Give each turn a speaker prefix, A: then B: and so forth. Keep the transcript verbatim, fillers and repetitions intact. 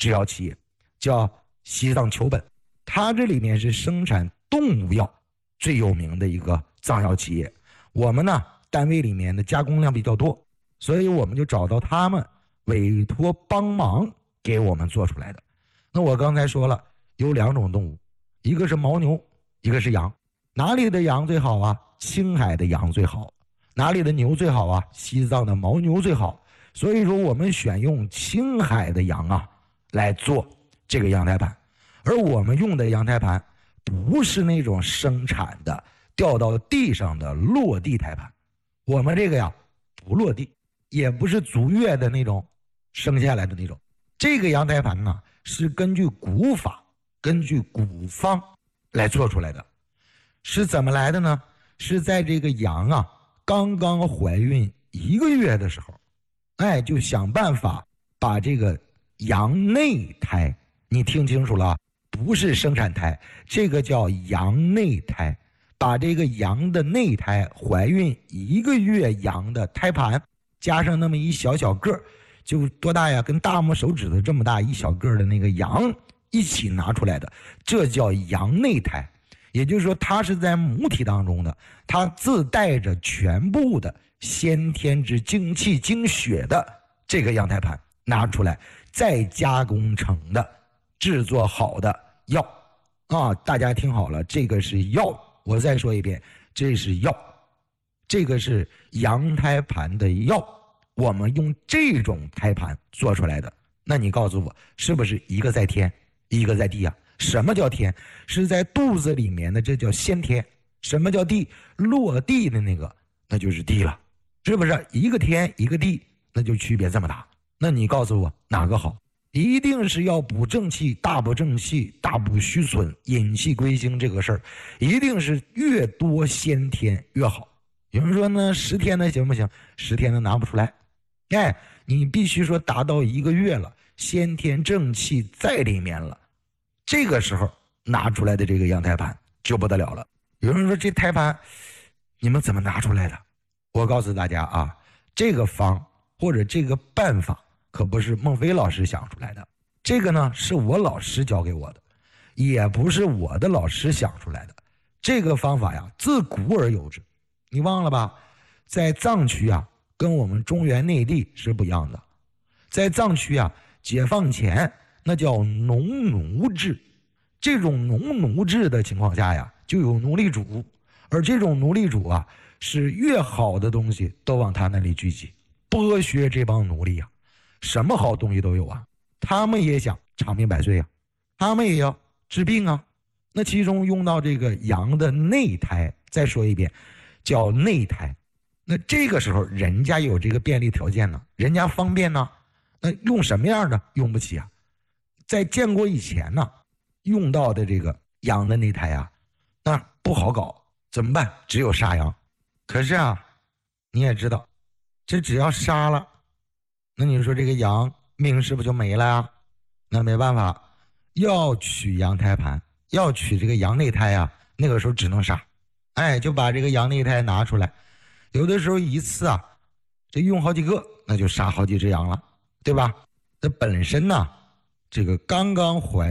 A: 制药企业，叫西藏球本，它这里面是生产动物药最有名的一个藏药企业。我们呢单位里面的加工量比较多，所以我们就找到他们委托帮忙给我们做出来的。那我刚才说了有两种动物，一个是牦牛，一个是羊。哪里的羊最好啊？青海的羊最好。哪里的牛最好啊？西藏的牦牛最好。所以说我们选用青海的羊啊来做这个羊胎盘。而我们用的羊胎盘不是那种生产的掉到地上的落地胎盘，我们这个呀不落地，也不是足月的那种生下来的那种。这个羊胎盘呢是根据古法根据古方来做出来的。是怎么来的呢？是在这个羊啊刚刚怀孕一个月的时候，哎，就想办法把这个羊内胎，你听清楚了，不是生产胎，这个叫羊内胎，把这个羊的内胎，怀孕一个月羊的胎盘，加上那么一小小个儿，就多大呀？跟大拇手指头这么大一小个的那个羊一起拿出来的，这叫羊内胎。也就是说它是在母体当中的，它自带着全部的先天之精气精血的这个羊胎盘拿出来，再加工成的制作好的药啊！大家听好了，这个是药，我再说一遍，这是药，这个是羊胎盘的药，我们用这种胎盘做出来的。那你告诉我，是不是一个在天，一个在地啊？什么叫天？是在肚子里面的，这叫先天。什么叫地？落地的那个那就是地了，是不是？一个天一个地，那就区别这么大。那你告诉我哪个好？一定是要补正气，大补正气，大补虚损，引气归经，这个事儿一定是越多先天越好。有人说呢十天的行不行？十天的拿不出来，哎，你必须说达到一个月了，先天正气在里面了，这个时候拿出来的这个羊胎盘就不得了了。有人说这胎盘你们怎么拿出来的？我告诉大家啊，这个方或者这个办法可不是孟非老师想出来的，这个呢是我老师教给我的，也不是我的老师想出来的。这个方法呀自古而有之，你忘了吧？在藏区啊跟我们中原内地是不一样的。在藏区啊解放前那叫农奴制，这种农奴制的情况下呀就有奴隶主，而这种奴隶主啊是越好的东西都往他那里聚集，剥削这帮奴隶啊，什么好东西都有啊，他们也想长命百岁啊，他们也要治病啊。那其中用到这个羊的内胎，再说一遍叫内胎，那这个时候人家有这个便利条件呢，人家方便呢，那用什么样的？用不起啊。在建国以前呢用到的这个羊的内胎啊那不好搞，怎么办？只有杀羊。可是啊你也知道，这只要杀了，那你说这个羊命是不是就没了呀？那没办法，要取羊胎盘，要取这个羊内胎啊，那个时候只能杀，哎，就把这个羊内胎拿出来，有的时候一次啊这用好几个，那就杀好几只羊了，对吧？那本身呢这个刚刚怀